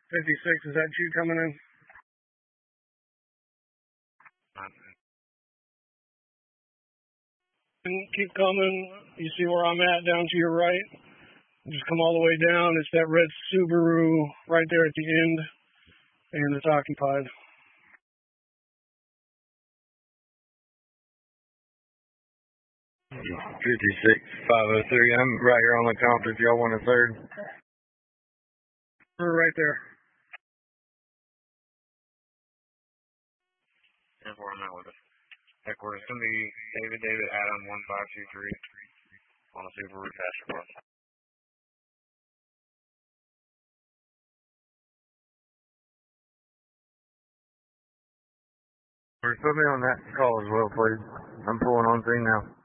56, is that you coming in? And keep coming. You see where I'm at down to your right? Just come all the way down. It's that red Subaru right there at the end, and it's occupied. $56,503. I'm right here on the counter if y'all want a third. We're right there. That's where I'm at with it. Headquarters, it's going to be David Adam 1523 on a Subaru Passion Plus. Put me on that call as well, please. I'm pulling on scene now.